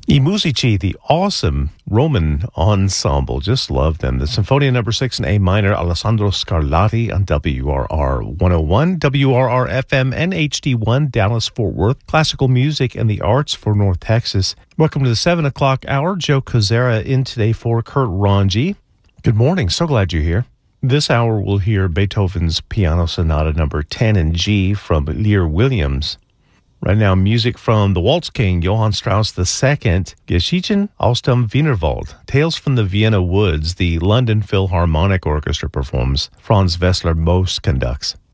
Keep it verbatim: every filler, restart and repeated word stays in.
I Musici, the awesome Roman ensemble. Just love them. The Sinfonia number six in A minor, Alessandro Scarlatti on W R R one oh one, W R R F M and H D one, Dallas-Fort Worth. Classical music and the arts for North Texas. Welcome to the seven o'clock hour. Joe Kozera in today for Kurt Ranji. Good morning. So glad you're here. This hour we'll hear Beethoven's Piano Sonata number ten in G from Lear Williams. Right now, music from the Waltz King, Johann Strauss the Second, Geschichten aus dem Wienerwald, Tales from the Vienna Woods, the London Philharmonic Orchestra performs, Franz Wessler Most conducts.